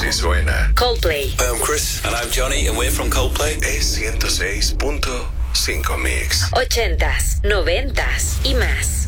Así suena. Coldplay. Hi, I'm Chris. And I'm Johnny, and we're from Coldplay. Es 106.5 Mix. 80s, 90s y más.